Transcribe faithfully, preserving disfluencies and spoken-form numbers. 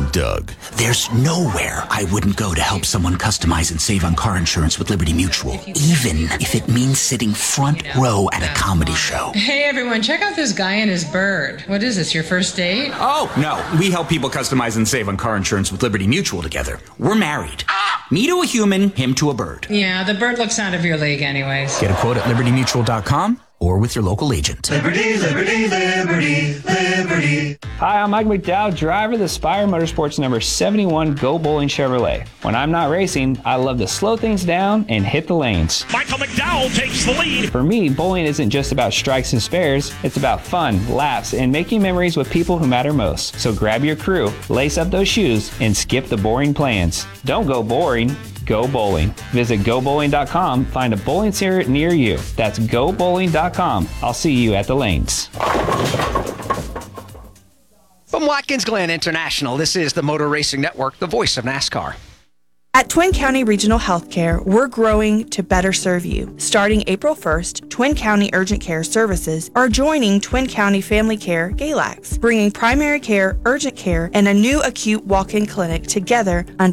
Doug. There's nowhere I wouldn't go to help someone customize and save on car insurance with Liberty Mutual, even if it means sitting front row at a comedy show. Hey, everyone, check out this guy and his bird. What is this, your first date? Oh, no. We help people customize and save on car insurance with Liberty Mutual together. We're married. Me to a human, him to a bird. Yeah, the bird looks out of your league anyways. Get a quote at liberty mutual dot com or with your local agent. Liberty, liberty, liberty, liberty. Hi, I'm Mike McDowell, driver of the Spire Motorsports number seventy-one Go Bowling Chevrolet. When I'm not racing, I love to slow things down and hit the lanes. Michael McDowell takes the lead. For me, bowling isn't just about strikes and spares. It's about fun, laughs, and making memories with people who matter most. So grab your crew, lace up those shoes, and skip the boring plans. Don't go boring. Go bowling. Visit go bowling dot com. Find a bowling center near you. That's go bowling dot com. I'll see you at the lanes. From Watkins Glen International, this is the Motor Racing Network, the voice of NASCAR. At Twin County Regional Healthcare, we're growing to better serve you. Starting April first, Twin County Urgent Care Services are joining Twin County Family Care Galax, bringing primary care, urgent care, and a new acute walk-in clinic together under